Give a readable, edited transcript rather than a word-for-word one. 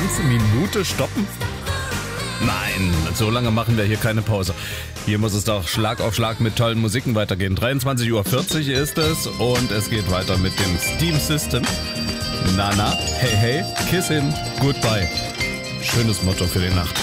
ganze Minute stoppen? Nein, so lange machen wir hier keine Pause. Hier muss es doch Schlag auf Schlag mit tollen Musiken weitergehen. 23:40 Uhr ist es und es geht weiter mit dem Steam System. Nana, hey hey, kiss him, goodbye. Schönes Motto für die Nacht.